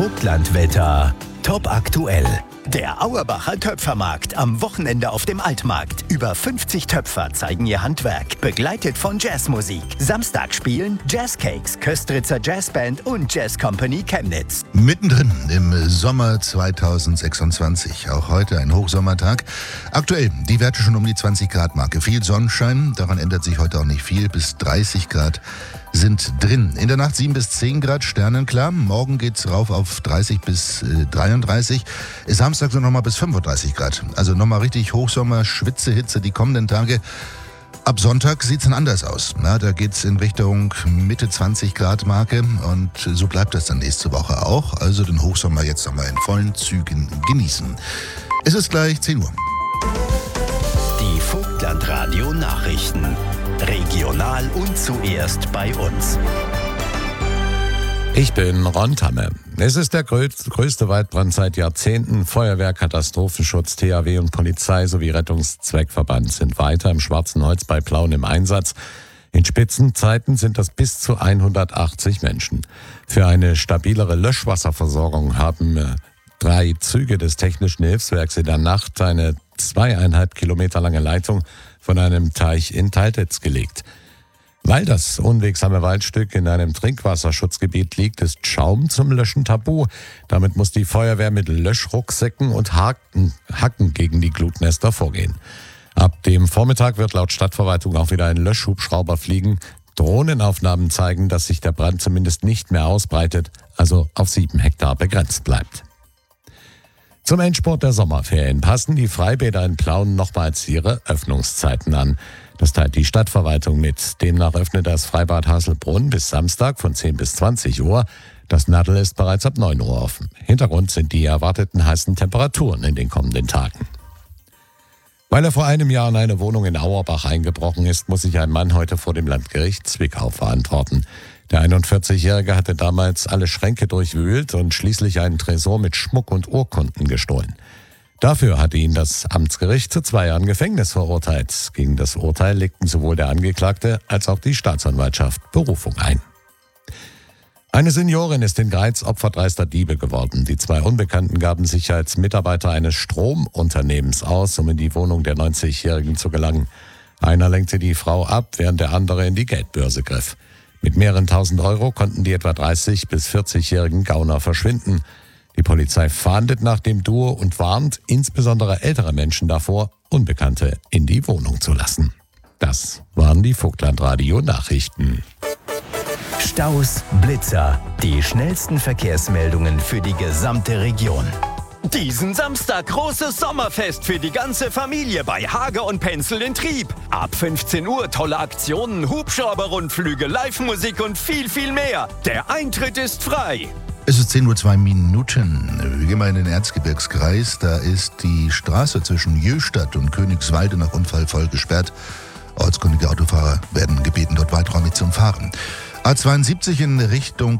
Vogtlandwetter top aktuell. Der Auerbacher Töpfermarkt am Wochenende auf dem Altmarkt. Über 50 Töpfer zeigen ihr Handwerk, begleitet von Jazzmusik. Samstag spielen Jazzcakes, Köstritzer Jazzband und Jazz Company Chemnitz. Mittendrin im Sommer 2026. Auch heute ein Hochsommertag. Aktuell die Werte schon um die 20 Grad Marke. Viel Sonnenschein, daran ändert sich heute auch nicht viel. Bis 30 Grad sind drin. In der Nacht 7 bis 10 Grad, sternenklar. Morgen geht's rauf auf 30 bis 33. Samstag so nochmal bis 35 Grad. Also nochmal richtig Hochsommer, Schwitzehitze die kommenden Tage. Ab Sonntag sieht's dann anders aus. Na, da geht's in Richtung Mitte 20 Grad Marke und so bleibt das dann nächste Woche auch. Also den Hochsommer jetzt nochmal in vollen Zügen genießen. Es ist gleich 10 Uhr. Die Vogtlandradio Nachrichten. Regional und zuerst bei uns. Ich bin Ron Tamme. Es ist der größte Waldbrand seit Jahrzehnten. Feuerwehr, Katastrophenschutz, THW und Polizei sowie Rettungszweckverband sind weiter im Schwarzen Holz bei Plauen im Einsatz. In Spitzenzeiten sind das bis zu 180 Menschen. Für eine stabilere Löschwasserversorgung haben 3 Züge des Technischen Hilfswerks in der Nacht eine 2,5 Kilometer lange Leitung von einem Teich in Teiltetz gelegt. Weil das unwegsame Waldstück in einem Trinkwasserschutzgebiet liegt, ist Schaum zum Löschen tabu. Damit muss die Feuerwehr mit Löschrucksäcken und Hacken gegen die Glutnester vorgehen. Ab dem Vormittag wird laut Stadtverwaltung auch wieder ein Löschhubschrauber fliegen. Drohnenaufnahmen zeigen, dass sich der Brand zumindest nicht mehr ausbreitet, also auf 7 Hektar begrenzt bleibt. Zum Endspurt der Sommerferien passen die Freibäder in Plauen nochmals ihre Öffnungszeiten an. Das teilt die Stadtverwaltung mit. Demnach öffnet das Freibad Hasselbrunn bis Samstag von 10 bis 20 Uhr. Das Nadel ist bereits ab 9 Uhr offen. Hintergrund sind die erwarteten heißen Temperaturen in den kommenden Tagen. Weil er vor einem Jahr in eine Wohnung in Auerbach eingebrochen ist, muss sich ein Mann heute vor dem Landgericht Zwickau verantworten. Der 41-Jährige hatte damals alle Schränke durchwühlt und schließlich einen Tresor mit Schmuck und Urkunden gestohlen. Dafür hatte ihn das Amtsgericht zu 2 Jahren Gefängnis verurteilt. Gegen das Urteil legten sowohl der Angeklagte als auch die Staatsanwaltschaft Berufung ein. Eine Seniorin ist in Greiz Opfer dreister Diebe geworden. Die 2 Unbekannten gaben sich als Mitarbeiter eines Stromunternehmens aus, um in die Wohnung der 90-Jährigen zu gelangen. Einer lenkte die Frau ab, während der andere in die Geldbörse griff. Mit mehreren tausend Euro konnten die etwa 30- bis 40-jährigen Gauner verschwinden. Die Polizei fahndet nach dem Duo und warnt insbesondere ältere Menschen davor, Unbekannte in die Wohnung zu lassen. Das waren die Vogtlandradio Nachrichten. Staus, Blitzer, die schnellsten Verkehrsmeldungen für die gesamte Region. Diesen Samstag großes Sommerfest für die ganze Familie bei Hager und Penzel in Trieb. Ab 15 Uhr tolle Aktionen, Hubschrauber-Rundflüge, Live-Musik und viel, viel mehr. Der Eintritt ist frei. Es ist 10:02 Uhr. Wir gehen mal in den Erzgebirgskreis. Da ist die Straße zwischen Jöstadt und Königswalde nach Unfall voll gesperrt. Ortskundige Autofahrer werden gebeten, dort weiträumig zu fahren. A72 in Richtung